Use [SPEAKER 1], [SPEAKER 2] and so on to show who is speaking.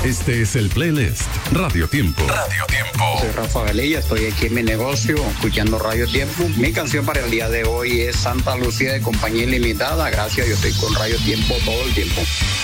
[SPEAKER 1] Este es el playlist Radio Tiempo. Radio Tiempo.
[SPEAKER 2] Soy Rafa Velilla, estoy aquí en mi negocio escuchando Radio Tiempo. Mi canción para el día de hoy es Santa Lucía de Compañía Ilimitada. Gracias, yo estoy con Radio Tiempo todo el tiempo.